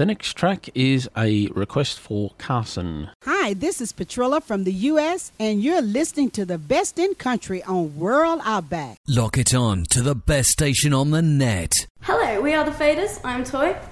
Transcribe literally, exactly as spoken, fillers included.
The next track is a request for Carson. Hi, this is Petrilla from the U S, and you're listening to the best in country on World Outback. Lock it on to the best station on the net. Hello, we are the Faders. I'm Toy.